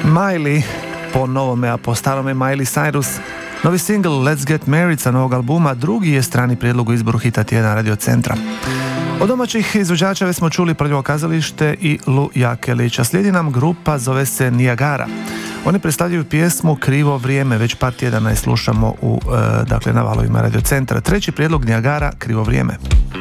Miley po novome, a po starome Miley Cyrus. Novi single Let's Get Married sa novog albuma drugi je strani prijedlog u izboru hita tjedna Radio Centra. Od domaćih izvođača već smo čuli Prljavo kazalište i Lu Jakelić, a slijedi nam grupa, zove se Niagara. Oni predstavljaju pjesmu Krivo vrijeme, već par tjedana je slušamo dakle, na valovima Radio Centra. Treći prijedlog Niagara, Krivo vrijeme.